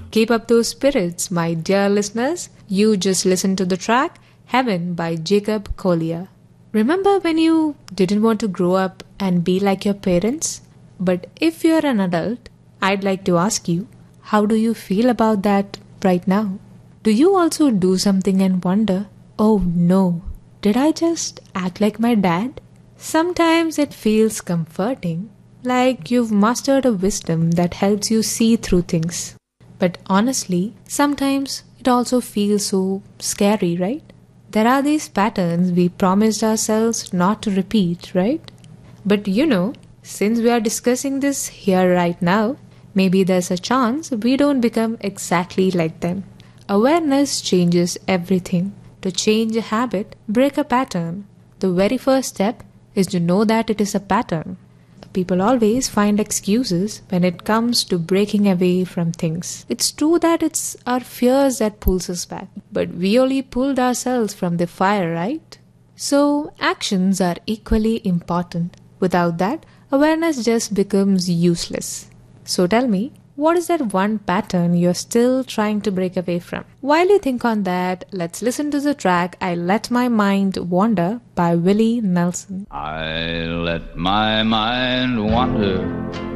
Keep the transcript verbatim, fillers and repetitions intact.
Keep up those spirits, my dear listeners. You just listened to the track Heaven by Jacob Collier. Remember when you didn't want to grow up and be like your parents? But if you're an adult, I'd like to ask you, how do you feel about that right now? Do you also do something and wonder, oh no, did I just act like my dad? Sometimes it feels comforting, like you've mastered a wisdom that helps you see through things. But honestly, sometimes it also feels so scary, right? There are these patterns we promised ourselves not to repeat, right? But you know, since we are discussing this here right now, maybe there's a chance we don't become exactly like them. Awareness changes everything. To change a habit, break a pattern. The very first step is to know that it is a pattern. People always find excuses when it comes to breaking away from things. It's true that it's our fears that pulls us back, but we only pulled ourselves from the fire, right? So actions are equally important. Without that, awareness just becomes useless. So tell me, what is that one pattern you're still trying to break away from? While you think on that, let's listen to the track I Let My Mind Wander by Willie Nelson. I let my mind wander